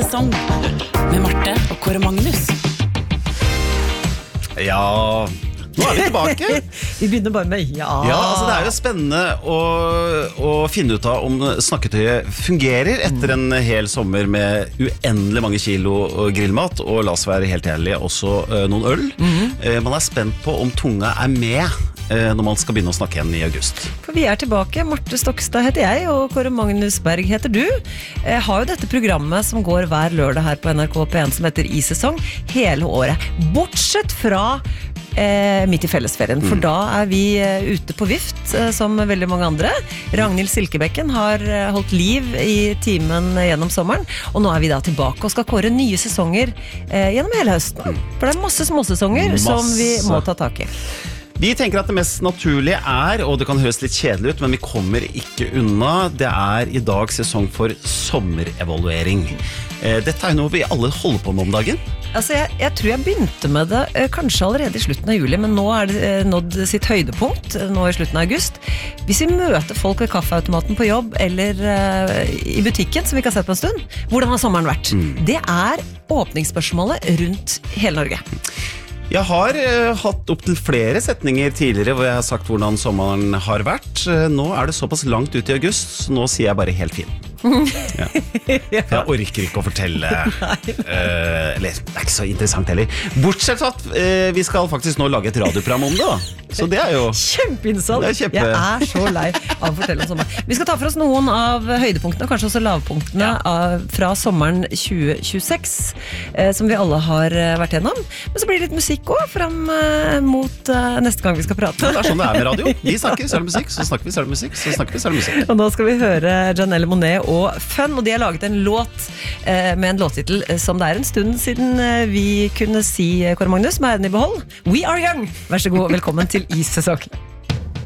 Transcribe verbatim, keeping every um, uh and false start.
sesong med Marte og Kåre Magnus. Ja, nå er vi tilbake. Vi begynner bare med ja. Ja, altså det er jo spennende å, å finne ut av om snakketøyet fungerer etter en hel sommer med uendelig mange kilo grillmat, og la oss være helt ærlig, også uh, noen øl. Mm-hmm. Man er spent på om tunga er med uh, når man skal begynne å snakke igjen i august. For vi er tilbake. Marte Stokstad heter jeg, og Kåre Magnus Berg heter du. Jeg har jo dette programmet som går hver lørdag her på N R K P en som heter I Sesong hele året. Bortsett fra Eh, midt i fellesferien, for mm. da er vi eh, ute på vift eh, som veldig mange andre. Ragnhild Silkebekken har eh, holdt liv i timen gjennom sommeren, og nå er vi da tilbake og skal kåre nye sesonger eh, gjennom hele høsten. For det er masse småsesonger masse. som vi må ta tak i. Vi tenker at det mest naturlige er, og det kan høres litt kjedelig ut, men vi kommer ikke unna, det er i dag sesong for sommerevaluering. Eh, dette er jo noe vi alle holder på med om dagen. Altså jeg, jeg tror jeg begynte med det eh, kanskje allerede i slutten av juli, men nå er det eh, nådd sitt høydepunkt eh, nå i slutten av august. Hvis vi møter folk ved kaffeautomaten på jobb eller eh, i butikken som vi ikke har sett på en stund, hvordan har sommeren vært? Mm. Det er åpningsspørsmålet rundt hele Norge. Jeg har uh, hatt opp til flere setninger tidligere hvor jeg har sagt hvordan sommeren har vært. Uh, nå er det såpass langt ut i august, så nå sier jeg bare helt fin. Ja. Jeg orker ikke å fortelle uh, eller, det er ikke så interessant heller. Bortsett fra at uh, vi skal faktisk nå lage et radioprogram om det da. Så det er jo kjempeinnsats. kjempe... Jeg er så lei av å fortelle om sommeren. Vi skal ta for oss noen av høydepunktene, kanskje også lavpunktene ja. av, fra sommeren tjue tjueseks uh, som vi alle har uh, vært gjennom. Men så blir det litt musikk også frem uh, mot uh, neste gang vi skal prate. Det er sånn det er med radio. Vi snakker, så er det musikk, så snakker vi, så er det musikk, så snakker vi, så er det musikk. Og nå skal vi høre Janelle Monáe og Fun, og de har laget en låt eh, med en låttitel som det er en stund siden eh, vi kunne si, Kåre Magnus, med æren i behold. We are young! Vær så god, velkommen til I Sesong.